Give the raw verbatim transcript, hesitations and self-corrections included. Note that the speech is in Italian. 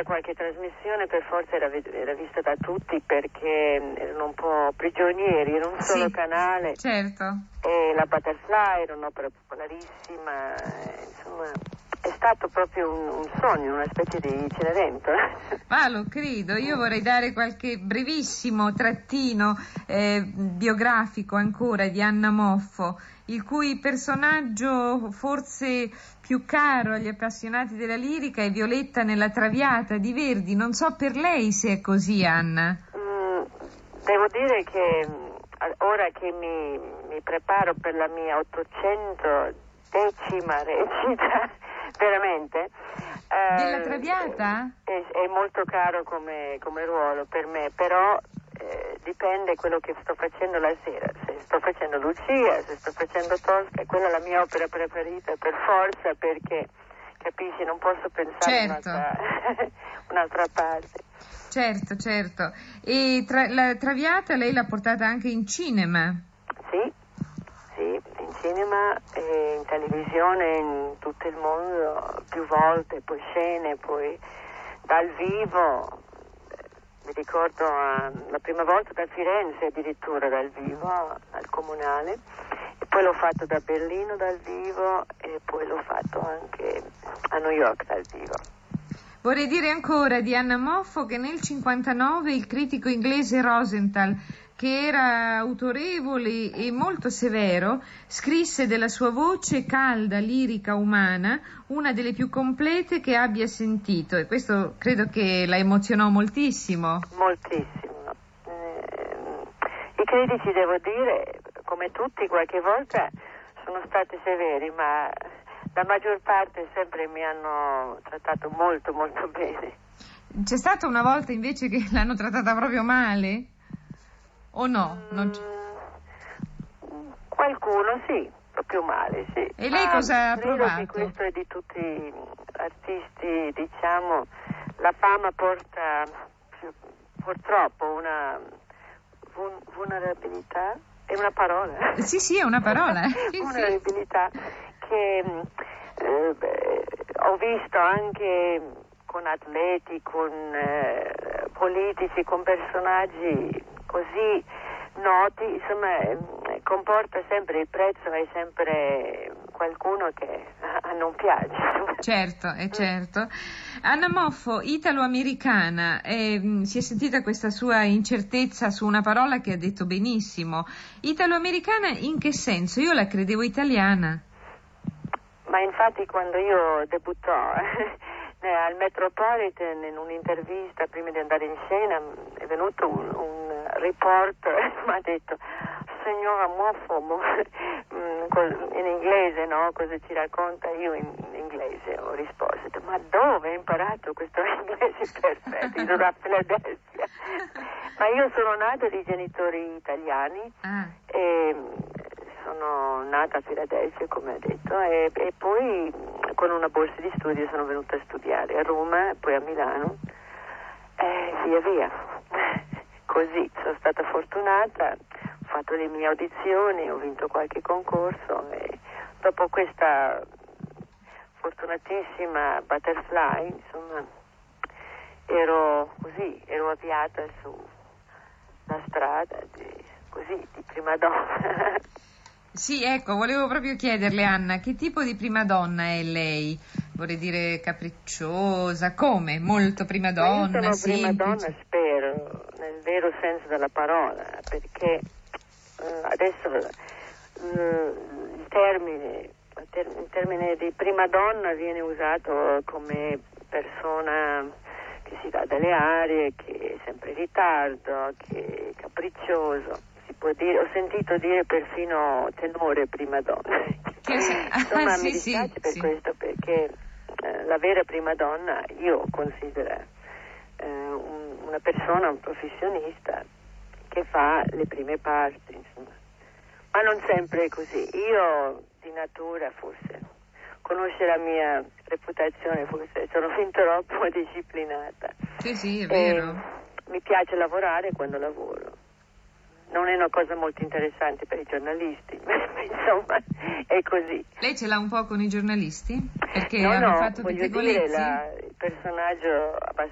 da qualche trasmissione per forza era, era vista da tutti, perché erano un po' prigionieri, era un solo sì, canale. Certo. E la Butterfly era un'opera popolarissima, insomma è stato proprio un, un sogno, una specie di Cenerentola. Ah, lo credo. Io vorrei dare qualche brevissimo trattino eh, biografico ancora di Anna Moffo, il cui personaggio forse più caro agli appassionati della lirica è Violetta nella Traviata di Verdi. Non so per lei se è così, Anna. Mm, devo dire che ora che mi, mi preparo per la mia ottocentodecima recita, veramente, Della eh, Traviata? È, è molto caro come, come ruolo per me, però eh, dipende quello che sto facendo la sera. Se sto facendo Lucia, se sto facendo Tosca, quella è la mia opera preferita per forza, perché capisci, non posso pensare Certo. un'altra, un'altra parte. Certo, certo. E tra, la Traviata lei l'ha portata anche in cinema? Sì, sì, in cinema, e in televisione, in tutto il mondo, più volte, poi scene, poi dal vivo. Mi ricordo uh, la prima volta da Firenze, addirittura dal vivo al Comunale, e poi l'ho fatto da Berlino dal vivo, e poi l'ho fatto anche a New York dal vivo. Vorrei dire ancora di Anna Moffo che nel cinquantanove il critico inglese Rosenthal, che era autorevole e molto severo, scrisse della sua voce calda, lirica, umana, una delle più complete che abbia sentito, e questo credo che la emozionò moltissimo. Moltissimo. Eh, I critici, devo dire, come tutti, qualche volta sono stati severi, ma la maggior parte sempre mi hanno trattato molto molto bene. C'è stata una volta invece che l'hanno trattata proprio male? O no? Non c'è. Mm, qualcuno sì, proprio male, sì. E lei Ma cosa ha credo provato? che questo è di tutti gli artisti, diciamo, la fama porta purtroppo una vul- vulnerabilità, è una parola? Sì, sì, è una parola. Sì, vulnerabilità che eh, beh, ho visto anche con atleti, con eh, politici, con personaggi così noti, insomma, eh, comporta sempre il prezzo, è sempre qualcuno che a non piace. Certo, è certo. Anna Moffo, italo-americana, eh, si è sentita questa sua incertezza su una parola che ha detto benissimo. Italo-americana in che senso? Io la credevo italiana. Ma infatti quando io debuttò eh, al Metropolitan, in un'intervista prima di andare in scena, è venuto un, un reporter e mi ha detto: signora Moffo, in inglese, no? Cosa ci racconta? Io in inglese ho risposto: ma dove hai imparato questo inglese perfetto? Io sono a Filadelfia. Ma io sono nata di genitori italiani. Ah. E sono nata a Filadelfia, come ha detto, e, e poi con una borsa di studio sono venuta a studiare a Roma, poi a Milano, e via via. Così sono stata fortunata, ho fatto le mie audizioni, ho vinto qualche concorso, e dopo questa fortunatissima Butterfly, insomma, ero così, ero avviata sulla strada di, così, di prima donna. Sì, ecco, volevo proprio chiederle, Anna, che tipo di prima donna è lei? Vorrei dire capricciosa, come? Molto prima donna, Ma io sono semplice? prima donna, spero, nel vero senso della parola, perché uh, adesso uh, il termine, il termine di prima donna viene usato come persona che si dà delle arie, che è sempre in ritardo, che è capriccioso. Si può dire, ho sentito dire perfino tenore prima donna. Che se... Insomma, ah, mi sì, dispiace sì, per sì. questo, perché eh, la vera prima donna io considero eh, un, una persona, un professionista che fa le prime parti, insomma. Ma non sempre è così. Io di natura, forse, conosce la mia reputazione, forse sono fin troppo disciplinata. Sì, sì, è E vero. mi piace lavorare quando lavoro. Non è una cosa molto interessante per i giornalisti, insomma, è così. Lei ce l'ha un po' con i giornalisti? Perché No, hanno no, fatto voglio pettegolezzi? dire, la, il personaggio abbastanza